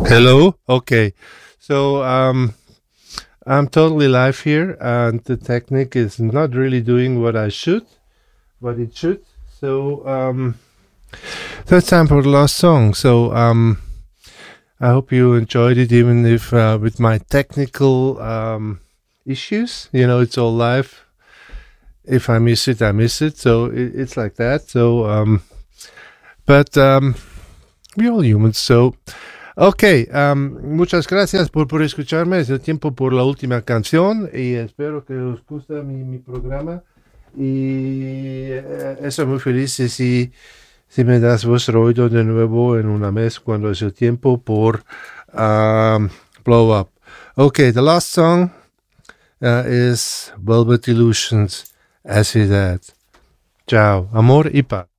Hello. Okay. So I'm totally live here, and the technique is not really doing what it should. So that's time for the last song. So I hope you enjoyed it, even if with my technical issues. It's all live. If I miss it, I miss it. So it's like that. So but we're all humans. So ok, muchas gracias por escucharme. Es el tiempo por la última canción y espero que os guste mi programa. Y estoy muy feliz si me das vuestro oído de nuevo en una mes cuando es el tiempo por Blow Up. Ok, the last song is Velvet Illusions. Así that. Ciao, amor y paz.